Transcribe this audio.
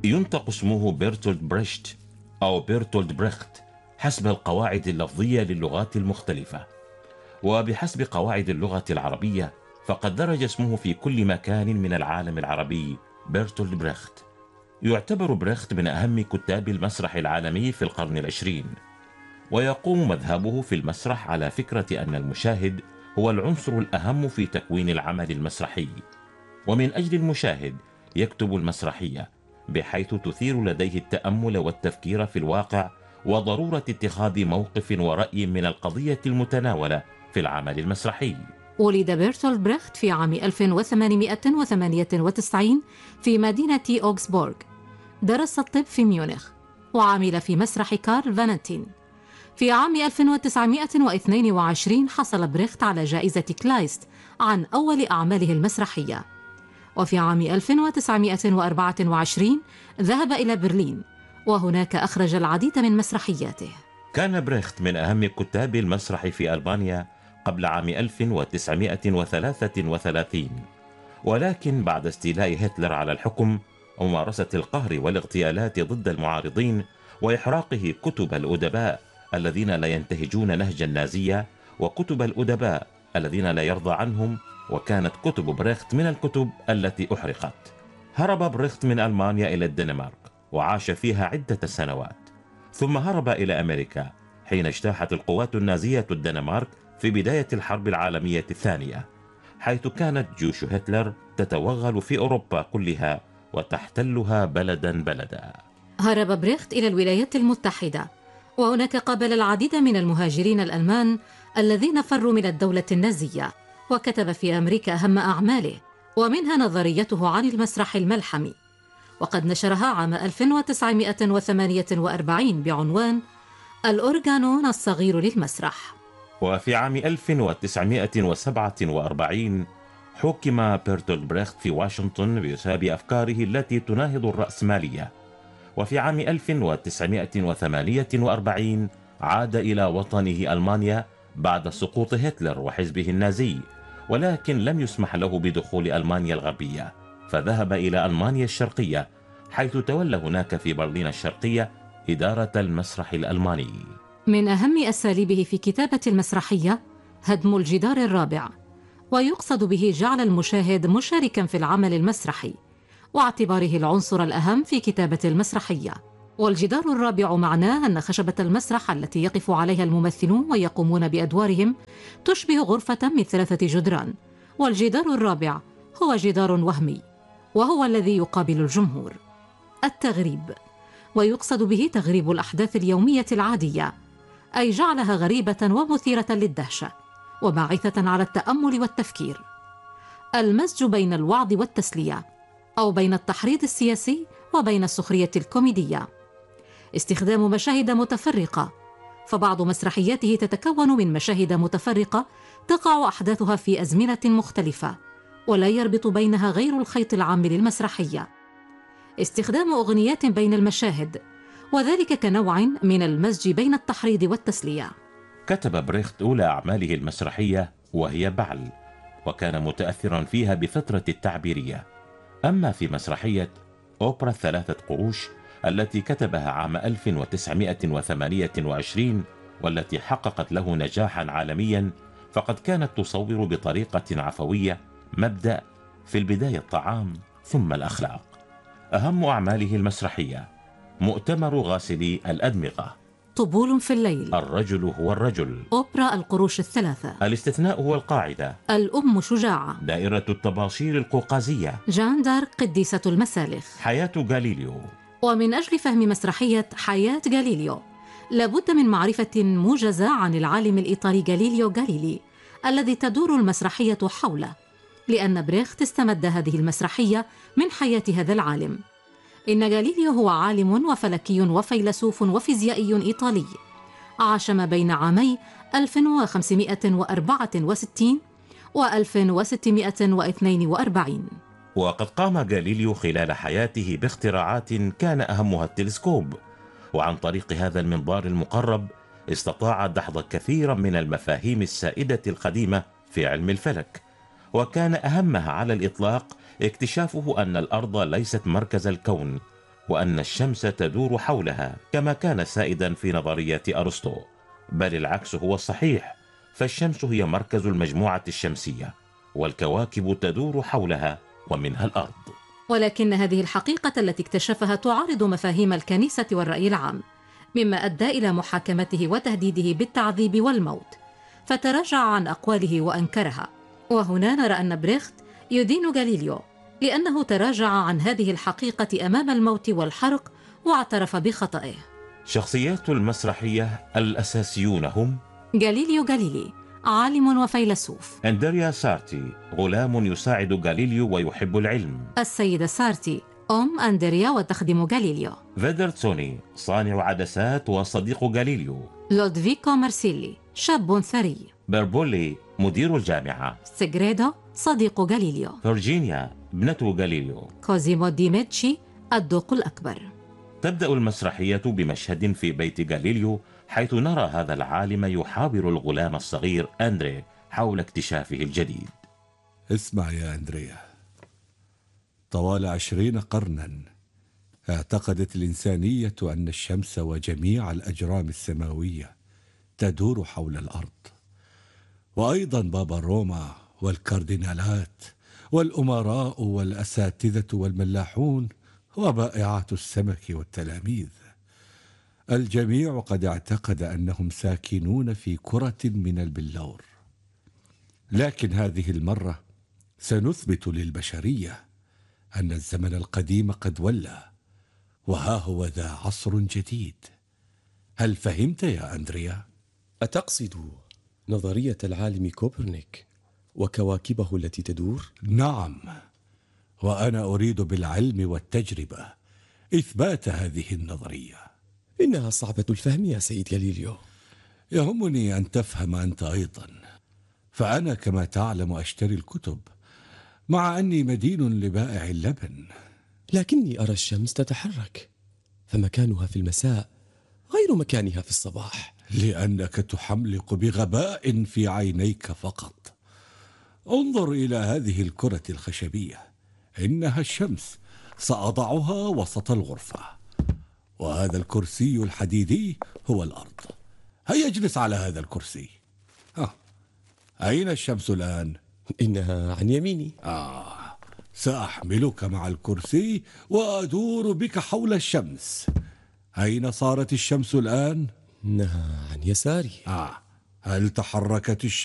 ينطق اسمه بيرتولد بريشت أو بيرتولد بريخت حسب القواعد اللفظية للغات المختلفة، وبحسب قواعد اللغة العربية فقد درج اسمه في كل مكان من العالم العربي بيرتولد بريخت. يعتبر بريخت من أهم كتاب المسرح العالمي في القرن العشرين، ويقوم مذهبه في المسرح على فكرة أن المشاهد هو العنصر الأهم في تكوين العمل المسرحي، ومن أجل المشاهد يكتب المسرحية بحيث تثير لديه التأمل والتفكير في الواقع وضرورة اتخاذ موقف ورأي من القضية المتناولة في العمل المسرحي. ولد بيرتولد بريخت في عام 1898 في مدينة أوغسبورغ. درس الطب في ميونخ وعمل في مسرح كارل فانتين. في عام 1922 حصل بريخت على جائزة كلايست عن أول أعماله المسرحية. وفي عام 1924 ذهب إلى برلين، وهناك أخرج العديد من مسرحياته. كان بريخت من أهم كتاب المسرح في ألمانيا قبل عام 1933، ولكن بعد استيلاء هتلر على الحكم وممارسة القهر والاغتيالات ضد المعارضين وإحراقه كتب الأدباء الذين لا ينتهجون نهج النازية وكتب الأدباء الذين لا يرضى عنهم، وكانت كتب بريخت من الكتب التي أحرقت. هرب بريخت من ألمانيا إلى الدنمارك وعاش فيها عدة سنوات، ثم هرب إلى أمريكا حين اجتاحت القوات النازية الدنمارك في بداية الحرب العالمية الثانية، حيث كانت جيوش هتلر تتوغل في أوروبا كلها وتحتلها بلدا بلدا. هرب بريخت إلى الولايات المتحدة، وهناك قابل العديد من المهاجرين الألمان الذين فروا من الدولة النازية، وكتب في أمريكا أهم أعماله ومنها نظريته عن المسرح الملحمي، وقد نشرها عام 1948 بعنوان الأورغانون الصغير للمسرح. وفي عام 1947 حكم بيرتولد بريخت في واشنطن بسبب أفكاره التي تناهض الرأسمالية، وفي عام 1948 عاد إلى وطنه ألمانيا بعد سقوط هتلر وحزبه النازي، ولكن لم يسمح له بدخول ألمانيا الغربية، فذهب إلى ألمانيا الشرقية، حيث تولى هناك في برلين الشرقية إدارة المسرح الألماني. من أهم أساليبه في كتابة المسرحية هدم الجدار الرابع، ويقصد به جعل المشاهد مشاركا في العمل المسرحي واعتباره العنصر الأهم في كتابة المسرحية. والجدار الرابع معناه أن خشبة المسرح التي يقف عليها الممثلون ويقومون بأدوارهم تشبه غرفة من 3 جدران، والجدار الرابع هو جدار وهمي وهو الذي يقابل الجمهور. التغريب، ويقصد به تغريب الأحداث اليومية العادية، أي جعلها غريبة ومثيرة للدهشة وباعثة على التأمل والتفكير. المزج بين الوعظ والتسلية، أو بين التحريض السياسي وبين السخرية الكوميدية. استخدام مشاهد متفرقة، فبعض مسرحياته تتكون من مشاهد متفرقة تقع أحداثها في أزمنة مختلفة ولا يربط بينها غير الخيط العام للمسرحية. استخدام أغنيات بين المشاهد، وذلك كنوع من المزج بين التحريض والتسلية. كتب بريخت أولى أعماله المسرحية وهي بعل، وكان متأثرا فيها بفترة التعبيرية. أما في مسرحية أوبرا 3 قروش التي كتبها عام 1928 والتي حققت له نجاحا عالميا، فقد كانت تصور بطريقة عفوية مبدأ في البداية الطعام ثم الأخلاق. أهم أعماله المسرحية مؤتمر غاسلي الأدمغة، طبول في الليل، الرجل هو الرجل، أوبرا القروش 3، الاستثناء هو القاعدة، الأم شجاعة، دائرة التباشير القوقازية، جان دارك قديسة المسالخ، حياة غاليليو. ومن أجل فهم مسرحية حياة غاليليو لابد من معرفة موجزة عن العالم الإيطالي غاليليو غاليلي الذي تدور المسرحية حوله، لأن بريخت استمد هذه المسرحية من حياة هذا العالم. إن غاليليو هو عالم وفلكي وفيلسوف وفيزيائي إيطالي، عاش ما بين عامي 1564 و 1642. وقد قام غاليليو خلال حياته باختراعات كان أهمها التلسكوب، وعن طريق هذا المنظار المقرب استطاع دحض كثيرا من المفاهيم السائدة القديمة في علم الفلك، وكان أهمها على الإطلاق اكتشافه أن الأرض ليست مركز الكون، وأن الشمس تدور حولها كما كان سائدا في نظرية أرسطو، بل العكس هو الصحيح، فالشمس هي مركز المجموعة الشمسية، والكواكب تدور حولها ومنها الأرض. ولكن هذه الحقيقة التي اكتشفها تعارض مفاهيم الكنيسة والرأي العام، مما أدى إلى محاكمته وتهديده بالتعذيب والموت، فتراجع عن أقواله وأنكرها. وهنا نرى أن بريخت يدين غاليليو لأنه تراجع عن هذه الحقيقة أمام الموت والحرق واعترف بخطئه. شخصيات المسرحية الأساسيون هم غاليليو غاليلي، عالم وفيلسوف. أندريا سارتي، غلام يساعد غاليليو ويحب العلم. السيدة سارتي، أم أندريا وتخدم غاليليو. فيدرتسوني، صانع عدسات وصديق غاليليو. لودفيكو مارسيلي، شاب ثري. بربولي، مدير الجامعة. سيغريدو، صديق غاليليو. فيرجينيا، ابنة غاليليو. كوزيمو دي ميتشي، الدوق الأكبر. تبدأ المسرحية بمشهد في بيت غاليليو، حيث نرى هذا العالم يحاور الغلام الصغير أندري حول اكتشافه الجديد. اسمع يا أندريا، طوال 20 قرنا اعتقدت الإنسانية أن الشمس وجميع الأجرام السماوية تدور حول الأرض، وأيضا بابا روما والكاردينالات والأمراء والأساتذة والملاحون وبائعات السمك والتلاميذ، الجميع قد اعتقد أنهم ساكنون في كرة من البلور. لكن هذه المرة سنثبت للبشرية أن الزمن القديم قد ولى، وها هو ذا عصر جديد. هل فهمت يا أندريا؟ أتقصد نظرية العالم كوبرنيك وكواكبه التي تدور؟ نعم، وأنا أريد بالعلم والتجربة إثبات هذه النظرية. إنها صعبة الفهم يا سيد غاليليو. يهمني أن تفهم أنت أيضا، فأنا كما تعلم أشتري الكتب، مع أني مدين لبائع اللبن. لكني أرى الشمس تتحرك، فمكانها في المساء غير مكانها في الصباح. لأنك تحملق بغباء في عينيك فقط. انظر إلى هذه الكرة الخشبية، إنها الشمس، سأضعها وسط الغرفة، وهذا الكرسي الحديدي هو الأرض. هيا اجلس على هذا الكرسي. أين الشمس الآن؟ إنها عن يميني. سأحملك مع الكرسي وأدور بك حول الشمس. أين صارت الشمس الآن؟ إنها عن يساري. هل تحركت الشمس؟